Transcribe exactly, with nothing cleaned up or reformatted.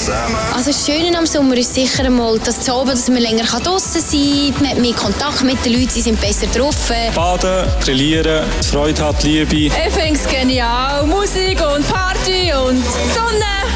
zusammen. Also das Schöne am Sommer ist sicher einmal, dass, zu oben, dass man länger draussen sein kann, man hat mehr Kontakt mit den Leuten, sie sind besser drauf. Baden, grillieren, Freude hat, Liebe. Ich finde es genial. Musik und Party und Sonne.